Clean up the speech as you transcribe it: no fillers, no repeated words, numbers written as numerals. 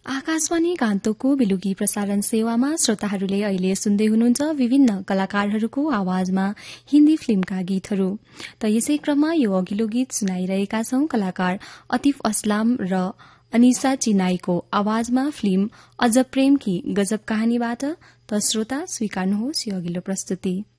आकाशवाणी गान्तोकको बेलुकी प्रसारण सेवामा श्रोताहरूले अहिले सुन्दै हुनुहुन्छ विभिन्न कलाकारहरूको आवाजमा हिन्दी फिल्मका गीतहरू। त यसै क्रममा यो अघिल्लो गीत सुनाइरहेका छौं कलाकार अतिफ असलाम र अनिसा चिनाईको आवाजमा फिल्म अजब प्रेम की गजब कहानीबाट। त श्रोता स्वीकार्नुहोस् यो अघिल्लो प्रस्तुति।